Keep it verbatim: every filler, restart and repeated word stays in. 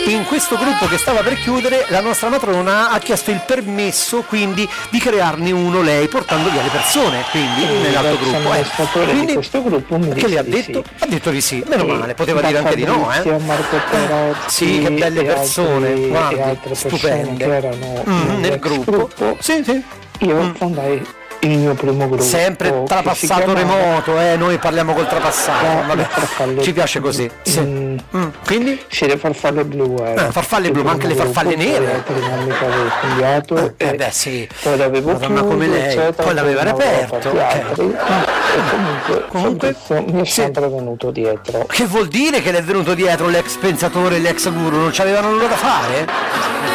in questo gruppo che stava per chiudere la nostra matrona ha chiesto il permesso quindi di crearne uno lei, portando via le persone, quindi E nell'altro gruppo. Eh. Quindi, di questo gruppo mi che le ha di detto? Sì. Ha detto di sì, meno E male, poteva da dire anche di no, Fabrizio, eh. Marco Perozzi, Sì, che belle e persone, altri- guardi, e altre persone stupende. che erano Mm, nel nel gruppo. gruppo. Sì, sì. Io Mm. fondai il mio primo gruppo, Sempre che si trapassato chiamava- remoto, eh, noi parliamo col trapassato, No, vabbè, le farfalle- ci piace così. Sì. Mm. Mm, Quindi? Sì, le farfalle blu era. Eh, farfalle il blu, ma anche primo le farfalle gruppo, nere. poi la prima amica avevo cambiato Eh, e beh, sì. poi l'avevo Madonna, chiuso, come lei, eccetera, poi l'aveva ne avevo riaperto, fatti eh. altri. E comunque, Comunque, Fabrizio mi è sì. sempre venuto dietro. Che vuol dire che le è venuto dietro l'ex pensatore, l'ex guru? Non c'avevano nulla da fare?